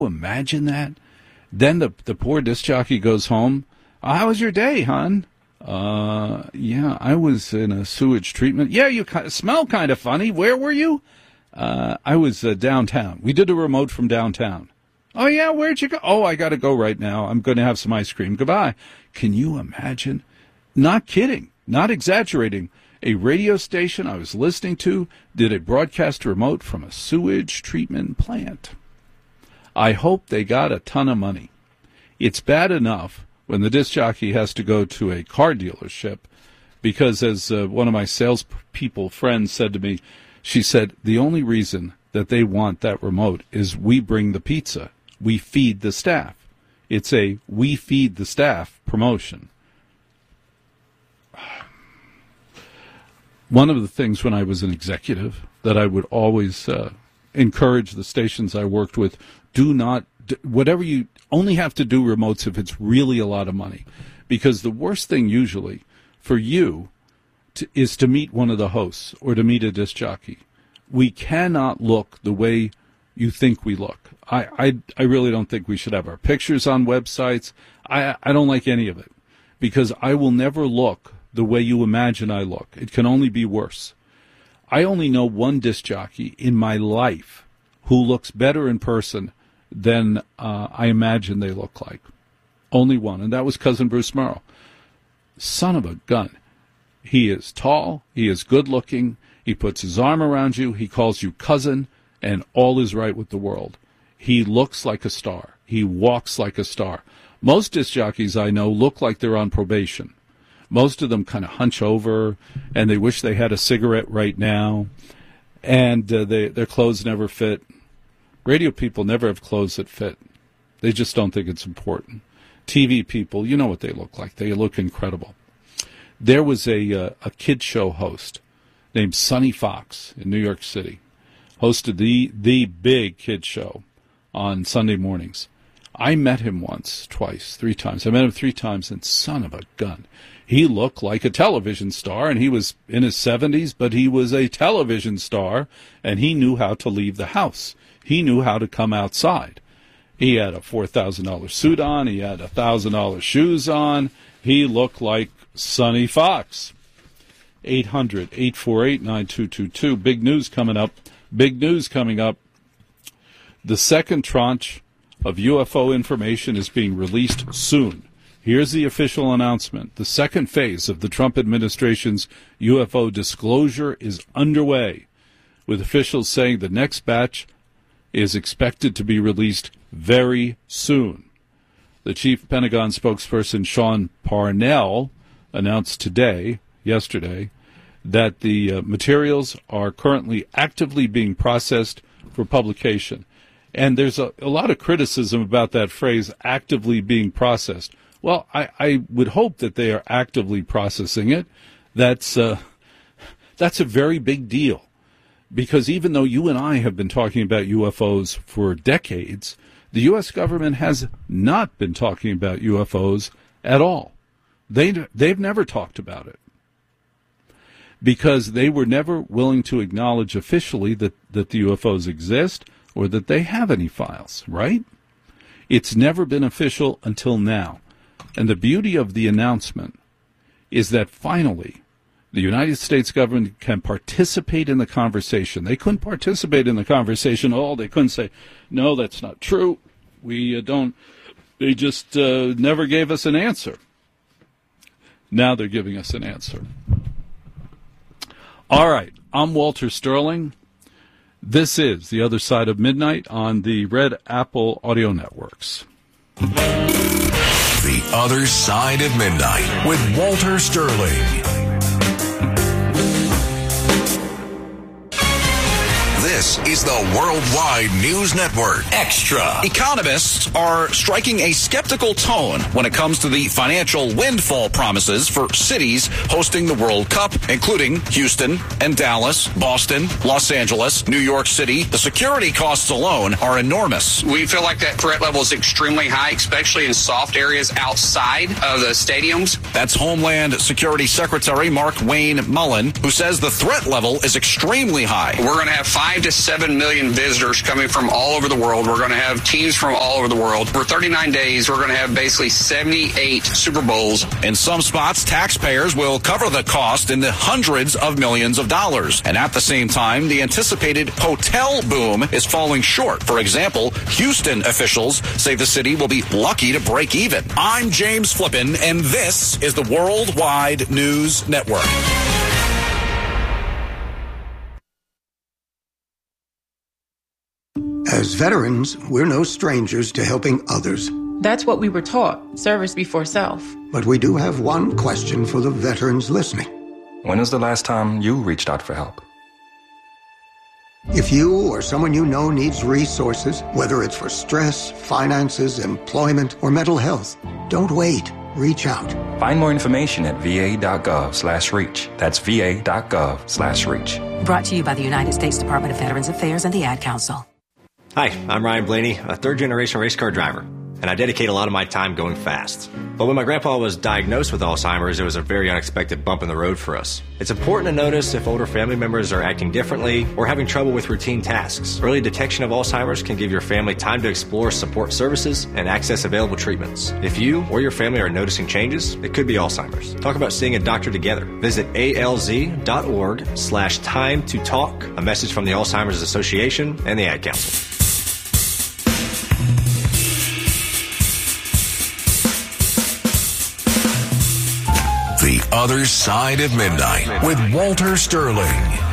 Imagine that. Then the poor disc jockey goes home. How was your day, hon? Yeah, I was in a sewage treatment. Yeah, you smell kind of funny. Where were you? I was downtown. We did a remote from downtown. Oh, yeah, where'd you go? Oh, I got to go right now. I'm going to have some ice cream. Goodbye. Can you imagine? Not kidding, not exaggerating. A radio station I was listening to did a broadcast remote from a sewage treatment plant. I hope they got a ton of money. It's bad enough when the disc jockey has to go to a car dealership because, as one of my salespeople friends said to me, she said, the only reason that they want that remote is we bring the pizza. We feed the staff. It's a we feed the staff promotion. One of the things when I was an executive that I would always encourage the stations I worked with, whatever you only have to do remotes if it's really a lot of money. Because the worst thing usually for you is to meet one of the hosts or to meet a disc jockey. We cannot look the way you think we look. I really don't think we should have our pictures on websites. I don't like any of it because I will never look the way you imagine I look. It can only be worse. I only know one disc jockey in my life who looks better in person than I imagine they look like. Only one, and that was Cousin Bruce Merrill. Son of a gun. He is tall, he is good-looking, he puts his arm around you, he calls you cousin, and all is right with the world. He looks like a star. He walks like a star. Most disc jockeys I know look like they're on probation. Most of them kind of hunch over, and they wish they had a cigarette right now, and their clothes never fit. Radio people never have clothes that fit. They just don't think it's important. TV people, you know what they look like. They look incredible. There was a kid show host named Sonny Fox in New York City, hosted the big kid show on Sunday mornings. I met him once, twice, 3 times. I met him 3 times, and son of a gun. He looked like a television star, and he was in his 70s, but he was a television star, and he knew how to leave the house. He knew how to come outside. He had a $4,000 suit on. He had $1,000 shoes on. He looked like Sonny Fox. 800-848-9222. Big news coming up. Big news coming up. The second tranche of UFO information is being released soon. Here's the official announcement. The second phase of the Trump administration's UFO disclosure is underway, with officials saying the next batch is expected to be released very soon. The chief Pentagon spokesperson Sean Parnell announced yesterday, that the materials are currently actively being processed for publication. And there's a lot of criticism about that phrase, actively being processed. Well, I would hope that they are actively processing it. That's a very big deal. Because even though you and I have been talking about UFOs for decades, the U.S. government has not been talking about UFOs at all. They've never talked about it. Because they were never willing to acknowledge officially that the UFOs exist or that they have any files, right? It's never been official until now. And the beauty of the announcement is that finally the United States government can participate in the conversation. They couldn't participate in the conversation at all. They couldn't say, no, that's not true. We don't. They just never gave us an answer. Now they're giving us an answer. All right, I'm Walter Sterling. This is The Other Side of Midnight on the Red Apple Audio Networks. The Other Side of Midnight with Walter Sterling. This is the Worldwide News Network. Extra. Economists are striking a skeptical tone when it comes to the financial windfall promises for cities hosting the World Cup, including Houston and Dallas, Boston, Los Angeles, New York City. The security costs alone are enormous. We feel like that threat level is extremely high, especially in soft areas outside of the stadiums. That's Homeland Security Secretary Mark Wayne Mullen, who says the threat level is extremely high. We're going to have 5 to to 7 million visitors coming from all over the world. We're going to have teams from all over the world. For 39 days, we're going to have basically 78 Super Bowls. In some spots, taxpayers will cover the cost in the hundreds of millions of dollars. And at the same time, the anticipated hotel boom is falling short. For example, Houston officials say the city will be lucky to break even. I'm James Flippin, and this is the Worldwide News Network. As veterans, we're no strangers to helping others. That's what we were taught, service before self. But we do have one question for the veterans listening. When was the last time you reached out for help? If you or someone you know needs resources, whether it's for stress, finances, employment, or mental health, don't wait. Reach out. Find more information at va.gov/reach. That's va.gov/reach. Brought to you by the United States Department of Veterans Affairs and the Ad Council. Hi, I'm Ryan Blaney, a third-generation race car driver, and I dedicate a lot of my time going fast. But when my grandpa was diagnosed with Alzheimer's, it was a very unexpected bump in the road for us. It's important to notice if older family members are acting differently or having trouble with routine tasks. Early detection of Alzheimer's can give your family time to explore support services and access available treatments. If you or your family are noticing changes, it could be Alzheimer's. Talk about seeing a doctor together. Visit alz.org/time to talk. A message from the Alzheimer's Association and the Ad Council. The Other Side of Midnight with Walter Sterling.